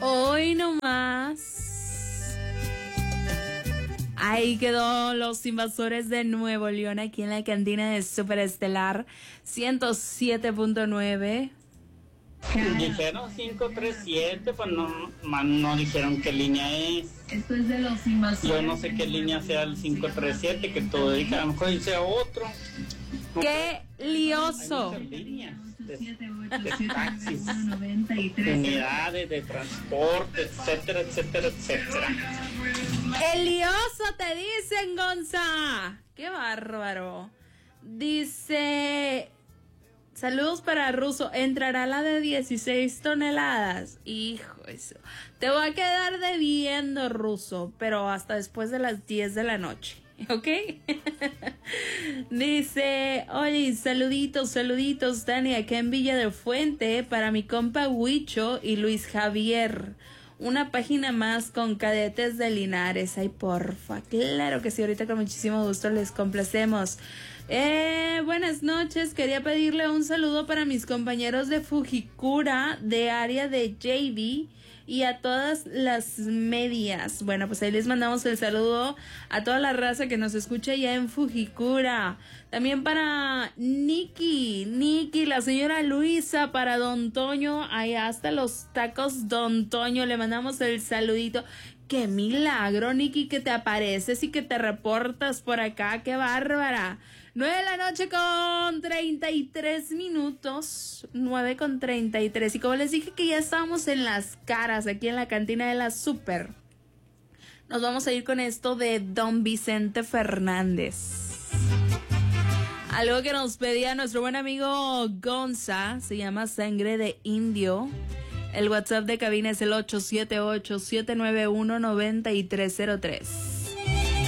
Hoy nomás. Ahí quedó Los Invasores de Nuevo León aquí en la cantina de Superestelar 107.9. Dijeron 537, pues no dijeron qué línea es. Esto es de Los Invasores. Yo no sé qué línea sea el 537, que todo dice, a lo mejor dice otro. No, ¡qué lioso! hay muchas líneas de taxis, unidades de transporte, etcétera, etcétera, etcétera. ¡El lioso te dicen, Gonza! ¡Qué bárbaro! Dice... Saludos para Ruso. Entrará la de 16 toneladas. Hijo, eso. Te voy a quedar debiendo, Ruso, pero hasta después de las 10 de la noche. ¿Ok? Dice, oye, saluditos, Dani, acá en Villa del Fuente, para mi compa Huicho y Luis Javier. Una página más con cadetes de Linares. Ay, porfa. Claro que sí, ahorita con muchísimo gusto les complacemos. Buenas noches. Quería pedirle un saludo para mis compañeros de Fujikura, de área de JV, y a todas las medias. Bueno, pues ahí les mandamos el saludo a toda la raza que nos escucha ya en Fujikura. También para Nikki, la señora Luisa, para Don Toño, allá hasta los tacos Don Toño, le mandamos el saludito. ¡Qué milagro, Nikki, que te apareces y que te reportas por acá! ¡Qué bárbara! 9 de la noche con 33 minutos. 9 con 33. Y como les dije que ya estábamos en las caras aquí en la cantina de la Super, nos vamos a ir con esto de Don Vicente Fernández. Algo que nos pedía nuestro buen amigo Gonza. Se llama Sangre de Indio. El WhatsApp de cabina es el 878-791-9303.